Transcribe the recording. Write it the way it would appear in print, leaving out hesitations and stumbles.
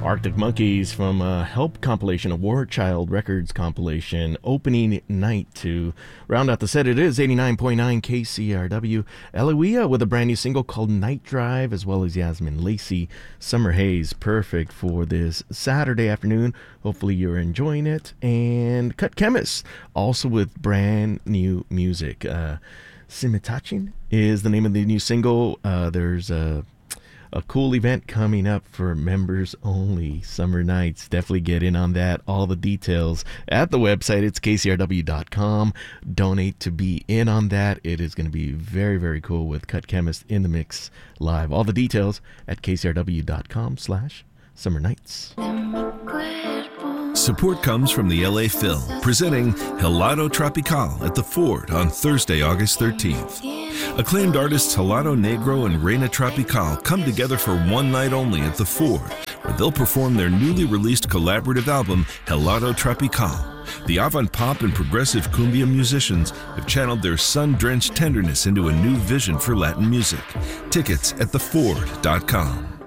Arctic Monkeys from Help compilation, a War Child Records compilation, opening night to round out the set. It is 89.9 KCRW. Eloia with a brand new single called Night Drive, as well as Yasmin Lacey, Summer Haze. Perfect for this Saturday afternoon. Hopefully you're enjoying it. And Cut Chemist, also with brand new music. Simitachin is the name of the new single. There's a cool event coming up for members only, Summer Nights. Definitely get in on that. All the details at the website. It's kcrw.com. Donate to be in on that. It is going to be very, very cool with Cut Chemist in the mix live. All the details at kcrw.com/Summer Nights. Support comes from the LA Phil, presenting Helado Tropical at the Ford on Thursday, August 13th. Acclaimed artists Helado Negro and Reina Tropical come together for one night only at the Ford, where they'll perform their newly released collaborative album, Helado Tropical. The avant-pop and progressive cumbia musicians have channeled their sun-drenched tenderness into a new vision for Latin music. Tickets at theford.com.